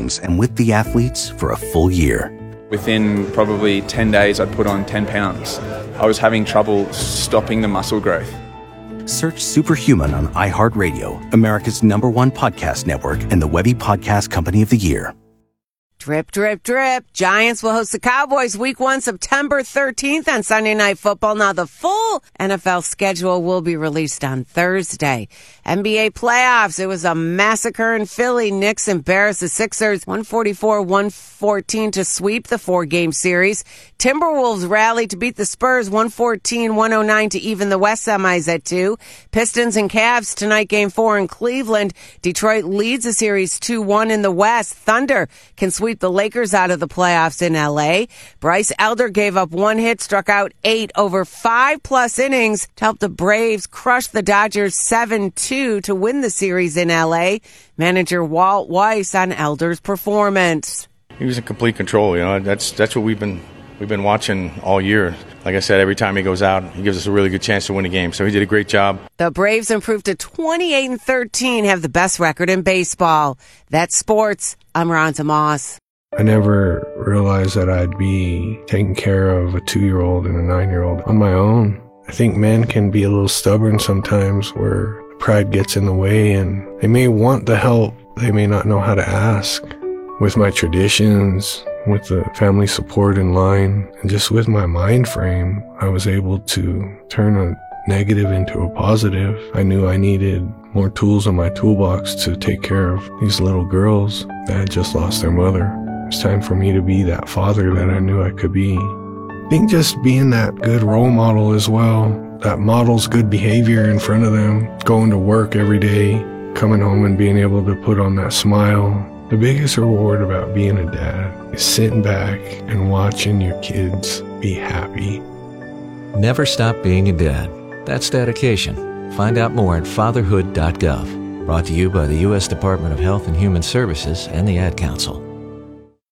games and with the athletes for a full year. Within probably 10 days, I'd put on 10 pounds. I was having trouble stopping the muscle growth. Search Superhuman on iHeartRadio, America's #1 podcast network, and the Webby Podcast Company of the Year. Drip, drip, drip. Giants will host the Cowboys Week 1, September 13th on Sunday Night Football. Now, the full NFL schedule will be released on Thursday. NBA playoffs. It was a massacre in Philly. Knicks embarrassed the Sixers 144-114 to sweep the 4-game series. Timberwolves rallied to beat the Spurs 114-109 to even the West semis at 2. Pistons and Cavs tonight, Game 4 in Cleveland. Detroit leads the series 2-1 in the West. Thunder can sweep the Lakers out of the playoffs in L.A. Bryce Elder gave up 1 hit, struck out 8 over 5+ innings to help the Braves crush the Dodgers 7-2 to win the series in L.A. Manager Walt Weiss on Elder's performance. He was in complete control. That's what we've been watching all year. Like I said, every time he goes out, he gives us a really good chance to win a game. So he did a great job. The Braves improved to 28-13, have the best record in baseball. That's sports. I'm Ron Moss. I never realized that I'd be taking care of a 2-year-old and a 9-year-old on my own. I think men can be a little stubborn sometimes where pride gets in the way and they may want the help. They may not know how to ask. With my traditions, with the family support in line, and just with my mind frame, I was able to turn a negative into a positive. I knew I needed more tools in my toolbox to take care of these little girls that had just lost their mother. It's time for me to be that father that I knew I could be. I think just being that good role model as well, that models good behavior in front of them, going to work every day, coming home and being able to put on that smile. The biggest reward about being a dad is sitting back and watching your kids be happy. Never stop being a dad. That's dedication. Find out more at fatherhood.gov. Brought to you by the U.S. Department of Health and Human Services and the Ad Council.